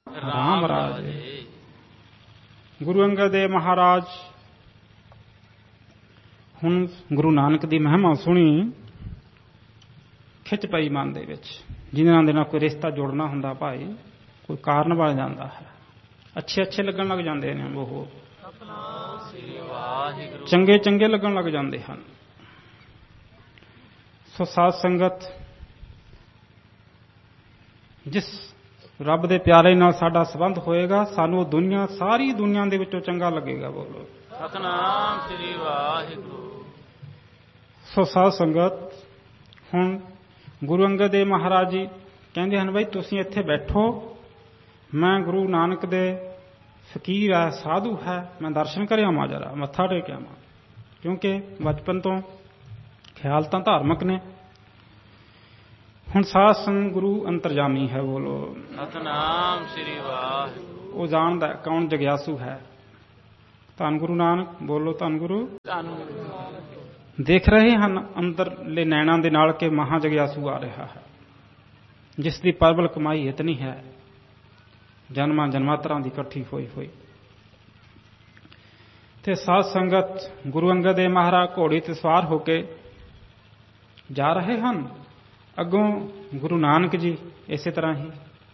ਰਾਮ ਰਾਜੇ। ਗੁਰੂ ਅੰਗਦ ਦੇਵ ਮਹਾਰਾਜ ਹੁਣ ਗੁਰੂ ਨਾਨਕ ਦੀ ਮਹਿਮਾ ਸੁਣੀ, ਖਿੱਚ ਪਈ ਮਨ ਦੇ ਵਿੱਚ। ਜਿਹਨਾਂ ਦੇ ਨਾਲ ਕੋਈ ਰਿਸ਼ਤਾ ਜੋੜਨਾ ਹੁੰਦਾ ਭਾਈ, ਕੋਈ ਕਾਰਨ ਬਣ ਜਾਂਦਾ ਹੈ, ਅੱਛੇ ਅੱਛੇ ਲੱਗਣ ਲੱਗ ਜਾਂਦੇ ਨੇ, ਉਹ ਚੰਗੇ ਚੰਗੇ ਲੱਗਣ ਲੱਗ ਜਾਂਦੇ ਹਨ। ਸੋ ਸਾਧ ਸੰਗਤ, ਜਿਸ ਰੱਬ ਦੇ ਪਿਆਰੇ ਨਾਲ ਸਾਡਾ ਸੰਬੰਧ ਹੋਏਗਾ, ਸਾਨੂੰ ਦੁਨੀਆ, ਸਾਰੀ ਦੁਨੀਆ ਦੇ ਵਿੱਚੋਂ ਚੰਗਾ ਲੱਗੇਗਾ। ਬੋਲੋ ਸਤਿਨਾਮ ਸ੍ਰੀ ਵਾਹਿਗੁਰੂ। ਸੋ ਸਾਧ ਸੰਗਤ, ਹੁਣ ਗੁਰੂ ਅੰਗਦ ਦੇਵ ਮਹਾਰਾਜ ਜੀ ਕਹਿੰਦੇ ਹਨ, ਬਈ ਤੁਸੀਂ ਇੱਥੇ ਬੈਠੋ, ਮੈਂ ਗੁਰੂ ਨਾਨਕ ਦੇ ਫਕੀਰ ਹੈ, ਸਾਧੂ ਹੈ, ਮੈਂ ਦਰਸ਼ਨ ਕਰ ਆਵਾਂ, ਜਰਾ ਮੱਥਾ ਟੇਕ ਆਵਾਂ। ਕਿਉਂਕਿ ਬਚਪਨ ਤੋਂ ਖਿਆਲ ਤਾਂ ਧਾਰਮਿਕ ਨੇ। ਹੁਣ ਸਾਧ ਸੰਗ ਗੁਰੂ ਅੰਤਰਜਾਮੀ ਹੈ। ਬੋਲੋ ਸਤਿਨਾਮ ਸ੍ਰੀ ਵਾਹਿਗੁਰੂ। ਉਹ ਜਾਣਦਾ ਕੌਣ ਜਗਿਆਸੂ ਹੈ। ਧੰਨ ਗੁਰੂ ਨਾਨਕ। ਬੋਲੋ ਧੰਨ ਗੁਰੂ। ਦੇਖ ਰਹੇ ਹਨ ਅੰਦਰਲੇ ਨੈਣਾਂ ਦੇ ਨਾਲ ਕਿ ਮਹਾਂ ਜਗਿਆਸੂ ਆ ਰਿਹਾ ਹੈ, ਜਿਸ ਦੀ ਪ੍ਰਬਲ ਕਮਾਈ ਇਤਨੀ ਹੈ, ਜਨਮਾਂ ਜਨਮਾਂਤਰਾਂ ਦੀ ਇਕੱਠੀ ਹੋਈ ਹੋਈ। ਤੇ ਸਾਧ ਸੰਗਤ, ਗੁਰੂ ਅੰਗਦ ਦੇਵ ਮਹਾਰਾਜ ਘੋੜੀ ਤੇ ਸਵਾਰ ਹੋ ਕੇ ਜਾ ਰਹੇ ਹਨ। ਅੱਗੋਂ ਗੁਰੂ ਨਾਨਕ ਜੀ ਇਸੇ ਤਰ੍ਹਾਂ ਹੀ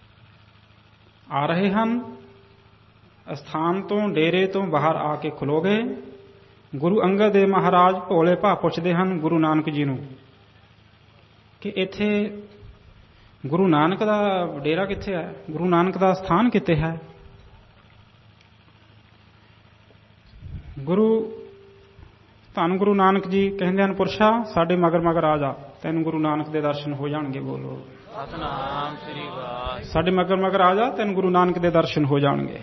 ਆ ਰਹੇ ਹਨ। ਅਸਥਾਨ ਤੋਂ, ਡੇਰੇ ਤੋਂ ਬਾਹਰ ਆ ਕੇ ਖਲੋ ਗਏ। ਗੁਰੂ ਅੰਗਦ ਦੇਵ ਮਹਾਰਾਜ ਭੋਲੇ ਭਾਅ ਪੁੱਛਦੇ ਹਨ ਗੁਰੂ ਨਾਨਕ ਜੀ ਨੂੰ ਕਿ ਇੱਥੇ ਗੁਰੂ ਨਾਨਕ ਦਾ ਡੇਰਾ ਕਿੱਥੇ ਹੈ, ਗੁਰੂ ਨਾਨਕ ਦਾ ਸਥਾਨ ਕਿੱਥੇ ਹੈ। ਧੰਨ ਗੁਰੂ ਨਾਨਕ ਜੀ ਕਹਿੰਦੇ ਹਨ, ਪੁਰਸ਼ਾ ਸਾਡੇ ਮਗਰ ਮਗਰ ਆ ਜਾ, ਤੈਨੂੰ ਗੁਰੂ ਨਾਨਕ ਦੇ ਦਰਸ਼ਨ ਹੋ ਜਾਣਗੇ। ਬੋਲੋ ਸਤਿਨਾਮ ਸ੍ਰੀ ਵਾਹਿਗੁਰੂ। ਸਾਡੇ ਮਗਰ ਮਗਰ ਆ ਜਾ, ਤੈਨੂੰ ਗੁਰੂ ਨਾਨਕ ਦੇ ਦਰਸ਼ਨ ਹੋ ਜਾਣਗੇ।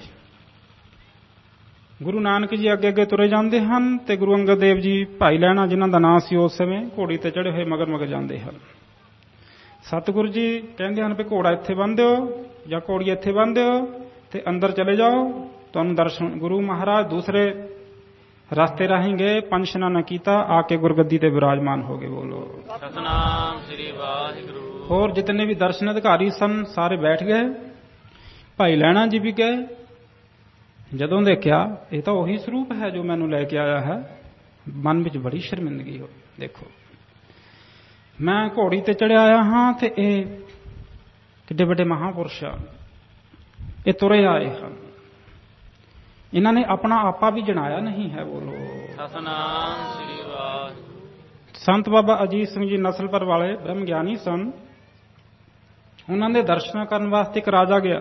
ਗੁਰੂ ਨਾਨਕ ਜੀ ਅੱਗੇ ਅੱਗੇ ਤੁਰੇ ਜਾਂਦੇ ਹਨ ਤੇ ਗੁਰੂ ਅੰਗਦ ਦੇਵ ਜੀ, ਭਾਈ ਲਹਿਣਾ ਜਿਨ੍ਹਾਂ ਦਾ ਨਾਂ ਸੀ ਉਸ ਸਮੇਂ, ਘੋੜੀ ਤੇ ਚੜੇ ਹੋਏ ਮਗਰ ਮਗਰ ਜਾਂਦੇ ਹਨ। ਸਤਿਗੁਰੂ ਜੀ ਕਹਿੰਦੇ ਹਨ ਵੀ ਘੋੜਾ ਇੱਥੇ ਬੰਨ੍ਹ ਦਿਓ ਜਾਂ ਘੋੜੀ ਇੱਥੇ ਬੰਨ੍ਹ ਦਿਓ ਤੇ ਅੰਦਰ ਚਲੇ ਜਾਓ, ਤੁਹਾਨੂੰ ਦਰਸ਼ਨ। ਗੁਰੂ ਮਹਾਰਾਜ ਦੂਸਰੇ ਰਸਤੇ ਰਾਹੀਂ ਗਏ, ਪੰਜ ਇਸ਼ਨਾਨਾ ਕੀਤਾ, ਆ ਕੇ ਗੁਰਗੱਦੀ ਤੇ ਵਿਰਾਜਮਾਨ ਹੋ ਗਏ। ਬੋਲੋ ਸਤਿਨਾਮ ਸ੍ਰੀ ਵਾਹਿਗੁਰੂ। ਹੋਰ ਜਿਤਨੇ ਵੀ ਦਰਸ਼ਨ ਅਧਿਕਾਰੀ ਸਨ ਸਾਰੇ ਬੈਠ ਗਏ। ਭਾਈ ਲਹਿਣਾ ਜੀ ਵੀ ਗਏ। ਜਦੋਂ ਦੇਖਿਆ ਇਹ ਤਾਂ ਉਹੀ ਸਰੂਪ ਹੈ ਜੋ ਮੈਨੂੰ ਲੈ ਕੇ ਆਇਆ ਹੈ, ਮਨ ਵਿੱਚ ਬੜੀ ਸ਼ਰਮਿੰਦਗੀ ਹੋਈ। ਦੇਖੋ, ਮੈਂ ਘੋੜੀ ਤੇ ਚੜ੍ਹਿਆ ਆਇਆ ਹਾਂ ਤੇ ਇਹ ਕਿੱਡੇ ਵੱਡੇ ਮਹਾਂਪੁਰਸ਼ ਆ, ਇਹ ਤੁਰੇ ਆਏ ਹਨ, ਇਹਨਾਂ ਨੇ ਆਪਣਾ ਆਪਾ ਵੀ ਜਣਾਇਆ ਨਹੀਂ ਹੈ। ਬੋਲੋ ਸਤਿਨਾਮ ਸ੍ਰੀ ਵਾਹਿਗੁਰੂ। ਸੰਤ ਬਾਬਾ ਅਜੀਤ ਸਿੰਘ ਜੀ ਨਸਲਪੁਰ ਵਾਲੇ ਬ੍ਰਹਮ ਗਿਆਨੀ ਸਨ। ਉਹਨਾਂ ਦੇ ਦਰਸ਼ਨਾਂ ਕਰਨ ਵਾਸਤੇ ਇੱਕ ਰਾਜਾ ਗਿਆ।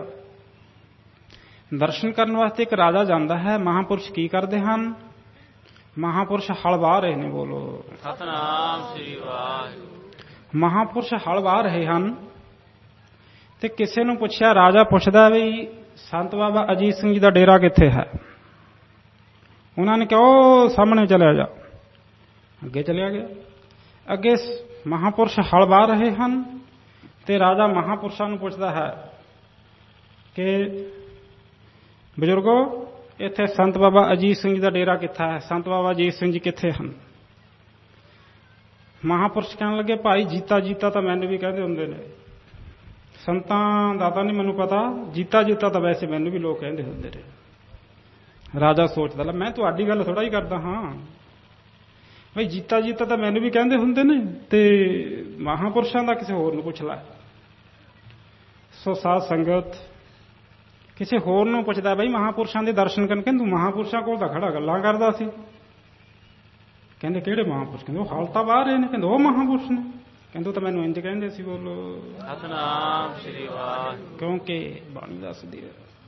ਦਰਸ਼ਨ ਕਰਨ ਵਾਸਤੇ ਇੱਕ ਰਾਜਾ ਜਾਂਦਾ ਹੈ। ਮਹਾਂਪੁਰਸ਼ ਕੀ ਕਰਦੇ ਹਨ? ਮਹਾਂਪੁਰਸ਼ ਹਲ ਵਾਹ ਰਹੇ ਨੇ। ਬੋਲੋ ਸਤਿਨਾਮ ਸ੍ਰੀ ਵਾਹਿਗੁਰੂ। ਮਹਾਂਪੁਰਸ਼ ਹਲ ਵਾਹ ਰਹੇ ਹਨ ਤੇ ਕਿਸੇ ਨੂੰ ਪੁੱਛਿਆ, ਰਾਜਾ ਪੁੱਛਦਾ ਵੀ ਸੰਤ ਬਾਬਾ ਅਜੀਤ ਸਿੰਘ ਜੀ ਦਾ ਡੇਰਾ ਕਿੱਥੇ ਹੈ? ਉਹਨਾਂ ਨੇ ਕਿਹਾ ਉਹ ਸਾਹਮਣੇ ਚਲਿਆ ਜਾ। ਅੱਗੇ ਚਲਿਆ ਗਿਆ। ਅੱਗੇ ਮਹਾਂਪੁਰਸ਼ ਹਲ ਵਾਹ ਰਹੇ ਹਨ ਤੇ ਰਾਜਾ ਮਹਾਂਪੁਰਸ਼ਾਂ ਨੂੰ ਪੁੱਛਦਾ ਹੈ ਕਿ ਬਜ਼ੁਰਗੋ, ਇੱਥੇ ਸੰਤ ਬਾਬਾ ਅਜੀਤ ਸਿੰਘ ਜੀ ਦਾ ਡੇਰਾ ਕਿੱਥੇ ਹੈ? ਸੰਤ ਬਾਬਾ ਅਜੀਤ ਸਿੰਘ ਜੀ ਕਿੱਥੇ ਹਨ? ਮਹਾਂਪੁਰਸ਼ ਕਹਿਣ ਲੱਗੇ, ਭਾਈ ਜੀਤਾ ਜੀਤਾ ਤਾਂ ਮੈਨੂੰ ਵੀ ਕਹਿੰਦੇ ਹੁੰਦੇ ਨੇ, ਸੰਤਾਂ ਦਾ ਤਾਂ ਨਹੀਂ ਮੈਨੂੰ ਪਤਾ, ਜੀਤਾ ਜੀਤਾ ਤਾਂ ਵੈਸੇ ਮੈਨੂੰ ਵੀ ਲੋਕ ਕਹਿੰਦੇ ਹੁੰਦੇ ਨੇ। ਰਾਜਾ ਸੋਚਦਾ, ਲੈ ਮੈਂ ਤੁਹਾਡੀ ਗੱਲ ਥੋੜਾ ਹੀ ਕਰਦਾ ਹਾਂ, ਬਈ ਜੀਤਾ ਜੀਤਾ ਤਾਂ ਮੈਨੂੰ ਵੀ ਕਹਿੰਦੇ ਹੁੰਦੇ ਨੇ ਤੇ ਮਹਾਂਪੁਰਸ਼ਾਂ ਦਾ ਕਿਸੇ ਹੋਰ ਨੂੰ ਪੁੱਛ ਲੈ। ਸੋ ਸਾਧ ਸੰਗਤ, ਕਿਸੇ ਹੋਰ ਨੂੰ ਪੁੱਛਦਾ, ਬਈ ਮਹਾਂਪੁਰਸ਼ਾਂ ਦੇ ਦਰਸ਼ਨ ਕਰਨ। ਕਹਿੰਦੇ ਮਹਾਂਪੁਰਸ਼ਾਂ ਕੋਲ ਤਾਂ ਖੜਾ ਗੱਲਾਂ ਕਰਦਾ ਸੀ। ਕਹਿੰਦੇ ਕਿਹੜੇ ਮਹਾਂਪੁਰਸ਼? ਕਹਿੰਦੇ ਉਹ ਹਾਲ ਤਾਂ ਬਾਹਰ ਰਹੇ ਨੇ। ਕਹਿੰਦੇ ਉਹ ਮਹਾਂਪੁਰਸ਼ ਨੇ। ਕਹਿੰਦੇ ਉਹ ਤਾਂ ਮੈਨੂੰ ਇੰਜ ਕਹਿੰਦੇ ਸੀ। ਬੋਲੋ ਸਤਿਨਾਮ ਸ੍ਰੀ ਵਾਹਿਗੁਰੂ। ਕਿਉਂਕਿ ਬਾਣੀ ਦੱਸਦੀ ਹੈ